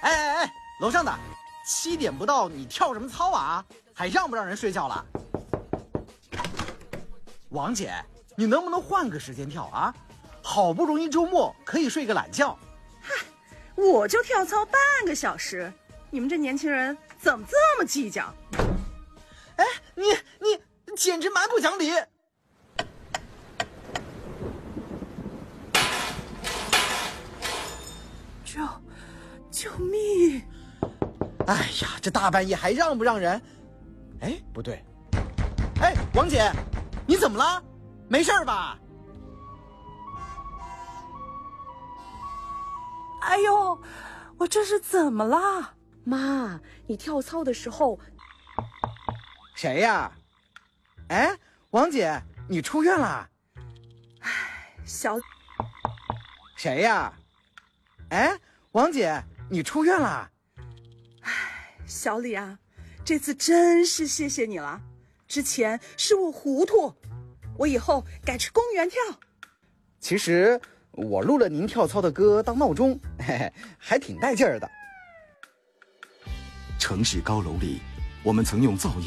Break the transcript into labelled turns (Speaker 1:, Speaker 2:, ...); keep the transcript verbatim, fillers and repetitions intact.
Speaker 1: 哎哎哎，楼上的，七点不到你跳什么操啊？还让不让人睡觉了？王姐，你能不能换个时间跳啊？好不容易周末可以睡个懒觉。
Speaker 2: 嗨，我就跳操半个小时，你们这年轻人怎么这么计较？
Speaker 1: 哎，你你简直蛮不讲理！
Speaker 2: 救救命！
Speaker 1: 哎呀，这大半夜还让不让人？哎，不对，哎，王姐，你怎么了？没事吧？
Speaker 2: 哎呦，我这是怎么啦？
Speaker 3: 妈，你跳操的时候，
Speaker 1: 谁呀？哎，王姐，你出院了？
Speaker 2: 哎，小，
Speaker 1: 谁呀？哎，王姐，你出院了？
Speaker 2: 哎，小李啊，这次真是谢谢你了。之前是我糊涂，我以后改去公园跳。
Speaker 1: 其实我录了您跳操的歌当闹钟，嘿嘿，还挺带劲儿的。
Speaker 4: 城市高楼里，我们曾用噪音